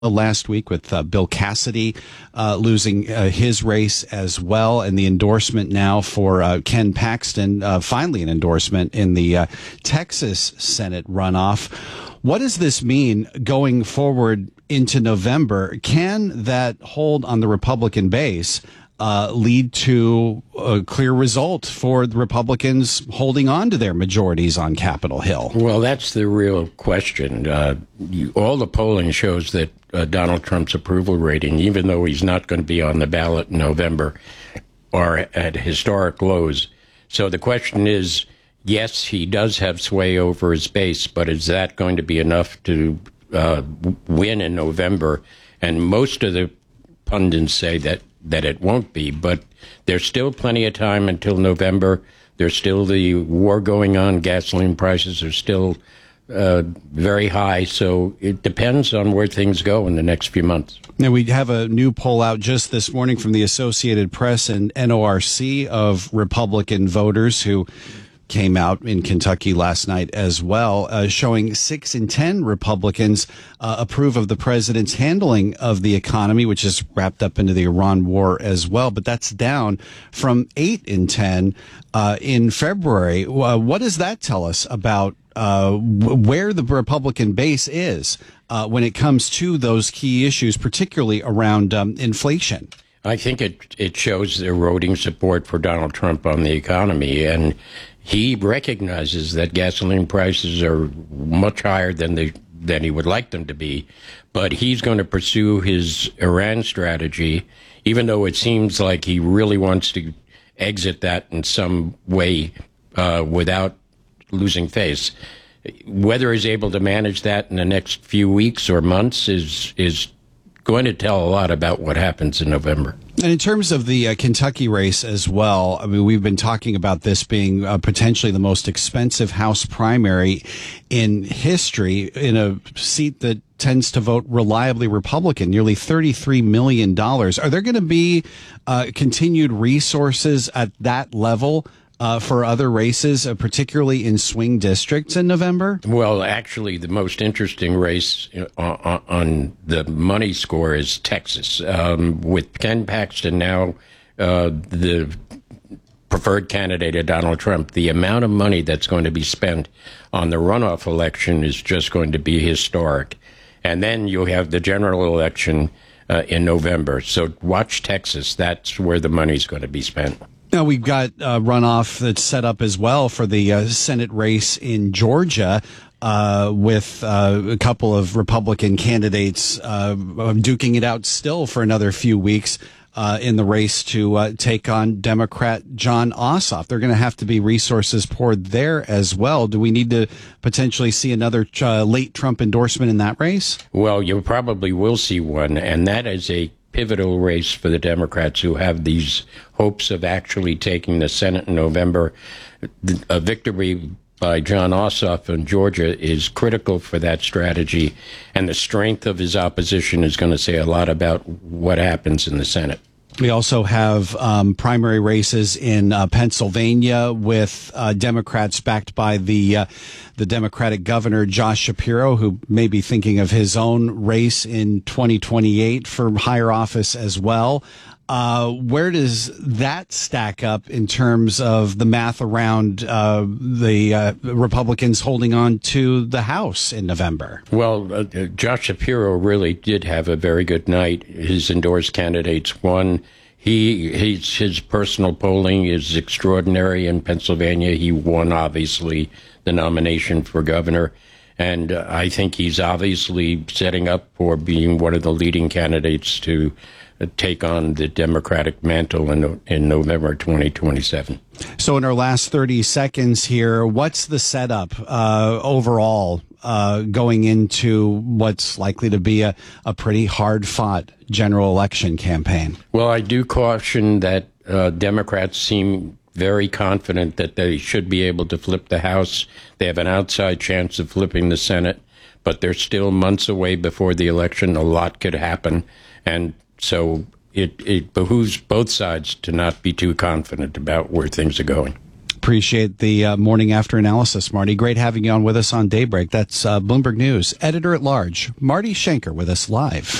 last week with Bill Cassidy losing his race as well, and the endorsement now for Ken Paxton, finally an endorsement in the Texas Senate runoff. What does this mean going forward into November? Can that hold on the Republican base lead to a clear result for the Republicans holding on to their majorities on Capitol Hill? Well, that's the real question. All the polling shows that Donald Trump's approval rating, even though he's not going to be on the ballot in November, are at historic lows. So the question is, yes, he does have sway over his base, but is that going to be enough to win in November? And most of the pundits say that it won't be, but there's still plenty of time until November. There's still the war going on. Gasoline prices are still very high, so it depends on where things go in the next few months. Now, we have a new poll out just this morning from the Associated Press and NORC of Republican voters who came out in Kentucky last night as well, showing 6 in 10 Republicans approve of the president's handling of the economy, which is wrapped up into the Iran war as well. But that's down from 8 in 10 in February. What does that tell us about where the Republican base is when it comes to those key issues, particularly around inflation? I think it shows eroding support for Donald Trump on the economy, and he recognizes that gasoline prices are much higher than he would like them to be, but he's going to pursue his Iran strategy, even though it seems like he really wants to exit that in some way without losing face. Whether he's able to manage that in the next few weeks or months is going to tell a lot about what happens in November. And in terms of the Kentucky race as well, I mean, we've been talking about this being potentially the most expensive House primary in history, in a seat that tends to vote reliably Republican, nearly $33 million. Are there going to be continued resources at that level for other races, particularly in swing districts in November? Well, actually, the most interesting race on the money score is Texas. With Ken Paxton now the preferred candidate of Donald Trump, the amount of money that's going to be spent on the runoff election is just going to be historic. And then you'll have the general election in November. So watch Texas. That's where the money's going to be spent. Now, we've got runoff that's set up as well for the Senate race in Georgia with a couple of Republican candidates duking it out still for another few weeks in the race to take on Democrat Jon Ossoff. There are going to have to be resources poured there as well. Do we need to potentially see another late Trump endorsement in that race? Well, you probably will see one, and that is a pivotal race for the Democrats who have these hopes of actually taking the Senate in November. A victory by Jon Ossoff in Georgia is critical for that strategy, and the strength of his opposition is going to say a lot about what happens in the Senate. We also have primary races in Pennsylvania with Democrats backed by the Democratic governor, Josh Shapiro, who may be thinking of his own race in 2028 for higher office as well. Where does that stack up in terms of the math around the Republicans holding on to the House in November? Well, Josh Shapiro really did have a very good night. His endorsed candidates won. His personal polling is extraordinary in Pennsylvania. He won, obviously, the nomination for governor. And I think he's obviously setting up for being one of the leading candidates to take on the Democratic mantle in November 2027. So in our last 30 seconds here, what's the setup overall going into what's likely to be a pretty hard-fought general election campaign? Well, I do caution that Democrats seem very confident that they should be able to flip the House. They have an outside chance of flipping the Senate, but they're still months away before the election. A lot could happen, and so it behooves both sides to not be too confident about where things are going. Appreciate the morning after analysis, Marty. Great having you on with us on Daybreak. That's Bloomberg News editor at large, Marty Schenker, with us live.